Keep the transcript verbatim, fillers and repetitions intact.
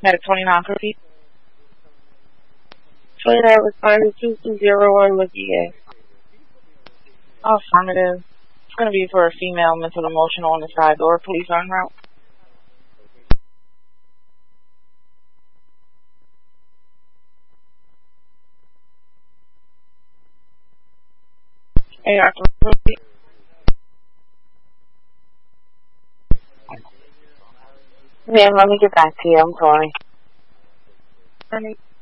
At twenty-nine fifty. twenty-nine responding two two zero one with D A. Affirmative. It's going to be for a female mental emotional on the side door. Police en route. A R. Ma'am, let me get back to you. I'm sorry. Honey.